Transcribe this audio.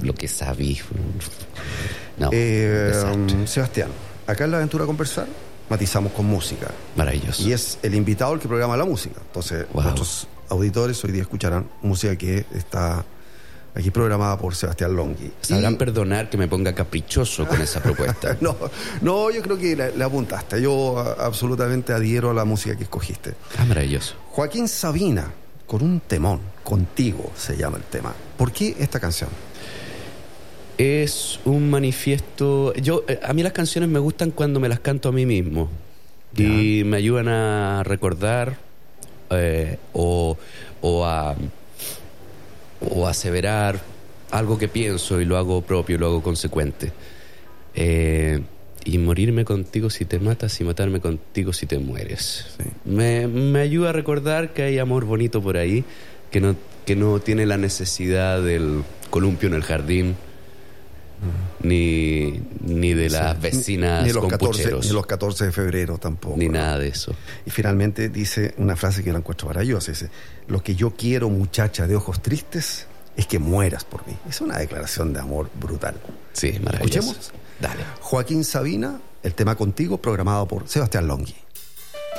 lo que sabí. No, Sebastián, acá en La Aventura Conversar matizamos con música. maravilloso. Y es el invitado el que programa la música. Entonces, nuestros auditores hoy día escucharán música que está aquí programada por Sebastián Longhi. Sabrán perdonar que me ponga caprichoso con esa propuesta. No, yo creo que le apuntaste. Yo absolutamente adhiero a la música que escogiste. Maravilloso. Joaquín Sabina, con un temón, Contigo se llama el tema. ¿Por qué esta canción? Es un manifiesto. A mí las canciones me gustan cuando me las canto a mí mismo. Y me ayudan a recordar o a aseverar algo que pienso y lo hago propio, lo hago consecuente. Y morirme contigo si te matas y matarme contigo si te mueres. Sí. Me ayuda a recordar que hay amor bonito por ahí, que no tiene la necesidad del columpio en el jardín, ni de las vecinas con pucheros. Ni los 14 de febrero tampoco. Ni nada de eso. Y finalmente dice una frase que yo la encuentro maravillosa. Dice: lo que yo quiero, muchacha de ojos tristes, es que mueras por mí. Es una declaración de amor brutal. Sí, maravilloso. Escuchemos. Dale. Joaquín Sabina, el tema Contigo, programado por Sebastián Longhi.